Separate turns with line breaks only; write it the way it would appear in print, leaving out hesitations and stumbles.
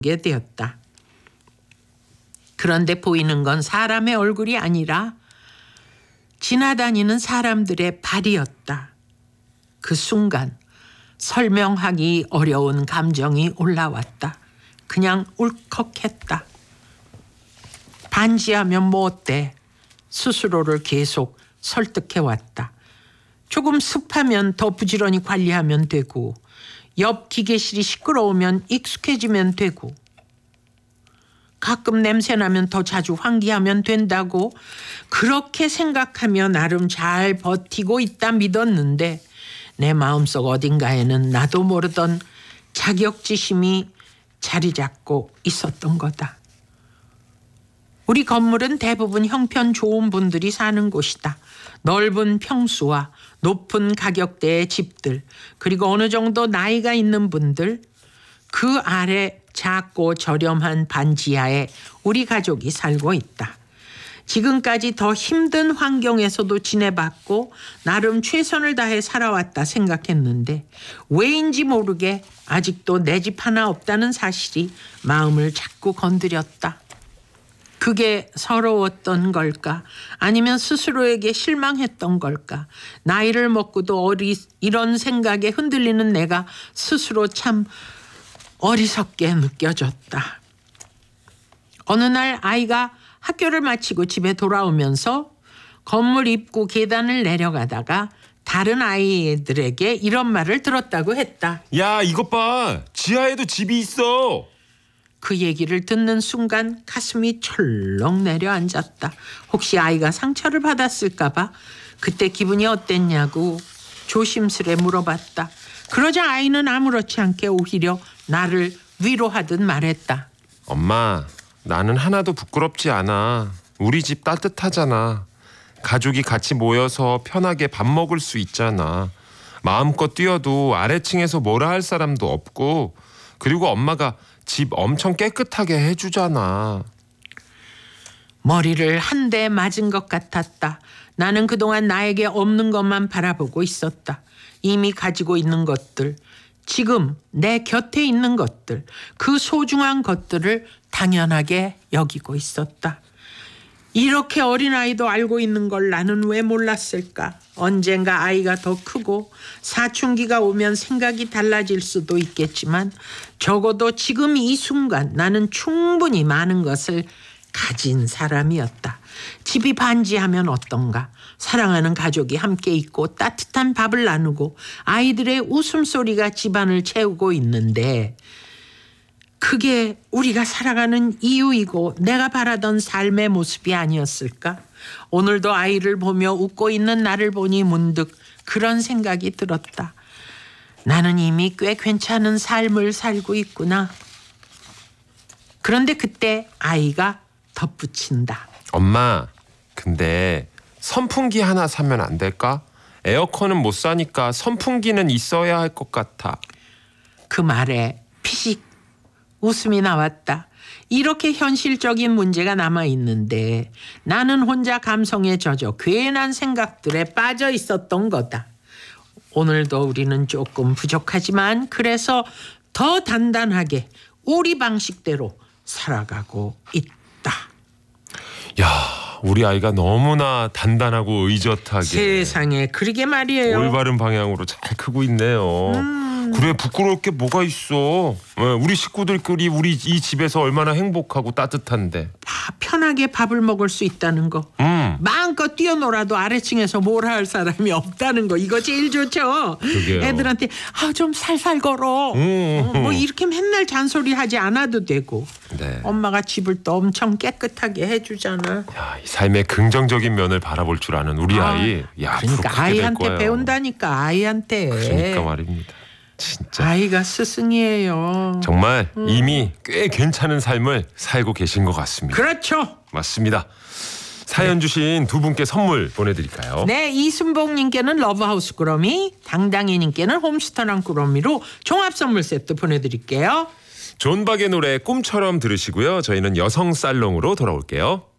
게 되었다. 그런데 보이는 건 사람의 얼굴이 아니라 지나다니는 사람들의 발이었다. 그 순간 설명하기 어려운 감정이 올라왔다. 그냥 울컥했다. 반지하면 뭐 어때? 스스로를 계속 설득해왔다. 조금 습하면 더 부지런히 관리하면 되고, 옆 기계실이 시끄러우면 익숙해지면 되고, 가끔 냄새나면 더 자주 환기하면 된다고 그렇게 생각하며 나름 잘 버티고 있다 믿었는데, 내 마음속 어딘가에는 나도 모르던 자격지심이 자리 잡고 있었던 거다. 우리 건물은 대부분 형편 좋은 분들이 사는 곳이다. 넓은 평수와 높은 가격대의 집들, 그리고 어느 정도 나이가 있는 분들, 그 아래 작고 저렴한 반지하에 우리 가족이 살고 있다. 지금까지 더 힘든 환경에서도 지내봤고 나름 최선을 다해 살아왔다 생각했는데, 왜인지 모르게 아직도 내 집 하나 없다는 사실이 마음을 자꾸 건드렸다. 그게 서러웠던 걸까? 아니면 스스로에게 실망했던 걸까? 나이를 먹고도 이런 생각에 흔들리는 내가 스스로 참 어리석게 느껴졌다. 어느 날 아이가 학교를 마치고 집에 돌아오면서 건물 입구 계단을 내려가다가 다른 아이들에게 이런 말을 들었다고 했다.
야, 이것 봐. 지하에도 집이 있어.
그 얘기를 듣는 순간 가슴이 철렁 내려앉았다. 혹시 아이가 상처를 받았을까 봐 그때 기분이 어땠냐고 조심스레 물어봤다. 그러자 아이는 아무렇지 않게 오히려 나를 위로하듯 말했다.
엄마, 나는 하나도 부끄럽지 않아. 우리 집 따뜻하잖아. 가족이 같이 모여서 편하게 밥 먹을 수 있잖아. 마음껏 뛰어도 아래층에서 뭐라 할 사람도 없고, 그리고 엄마가 집 엄청 깨끗하게 해주잖아.
머리를 한 대 맞은 것 같았다. 나는 그동안 나에게 없는 것만 바라보고 있었다. 이미 가지고 있는 것들, 지금 내 곁에 있는 것들, 그 소중한 것들을 당연하게 여기고 있었다. 이렇게 어린아이도 알고 있는 걸 나는 왜 몰랐을까? 언젠가 아이가 더 크고 사춘기가 오면 생각이 달라질 수도 있겠지만, 적어도 지금 이 순간 나는 충분히 많은 것을 가진 사람이었다. 집이 반지하면 어떤가? 사랑하는 가족이 함께 있고 따뜻한 밥을 나누고 아이들의 웃음소리가 집안을 채우고 있는데, 그게 우리가 살아가는 이유이고 내가 바라던 삶의 모습이 아니었을까? 오늘도 아이를 보며 웃고 있는 나를 보니 문득 그런 생각이 들었다. 나는 이미 꽤 괜찮은 삶을 살고 있구나. 그런데 그때 아이가 덧붙인다.
엄마, 근데 선풍기 하나 사면 안 될까? 에어컨은 못 사니까 선풍기는 있어야 할 것 같아.
그 말에 피식 웃음이 나왔다. 이렇게 현실적인 문제가 남아있는데 나는 혼자 감성에 젖어 괜한 생각들에 빠져 있었던 거다. 오늘도 우리는 조금 부족하지만 그래서 더 단단하게 우리 방식대로 살아가고 있다.
야, 우리 아이가 너무나 단단하고 의젓하게
세상에, 그러게 말이에요.
올바른 방향으로 잘 크고 있네요. 그래, 부끄러울 게 뭐가 있어. 우리 식구들끼리 우리 이 집에서 얼마나 행복하고 따뜻한데.
편하게 밥을 먹을 수 있다는 거. 마음껏 뛰어놀아도 아래층에서 뭘 할 사람이 없다는 거. 이거 제일 좋죠.
그러게요.
애들한테 좀 살살 걸어. 뭐 이렇게 맨날 잔소리하지 않아도 되고.
네.
엄마가 집을 또 엄청 깨끗하게 해주잖아.
야, 이 삶의 긍정적인 면을 바라볼 줄 아는 우리 아이. 야,
그러니까 아이한테 배운다니까. 아이한테.
그러니까 말입니다. 진짜.
아이가 스승이에요.
정말 이미 꽤 괜찮은 삶을 살고 계신 것 같습니다.
그렇죠.
맞습니다. 사연 주신 두 분께 선물 보내드릴까요?
네, 이순봉님께는 러브하우스 꾸러미, 당당이님께는 홈스터랑 꾸러미로 종합 선물 세트 보내드릴게요.
존박의 노래 꿈처럼 들으시고요. 저희는 여성 살롱으로 돌아올게요.